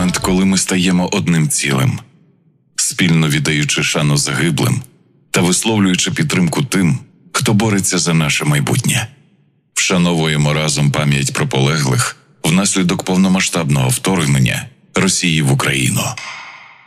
момент, коли ми стаємо одним цілим, спільно віддаючи шану загиблим та висловлюючи підтримку тим, хто бореться за наше майбутнє. Вшановуємо разом пам'ять про полеглих внаслідок повномасштабного вторгнення Росії в Україну.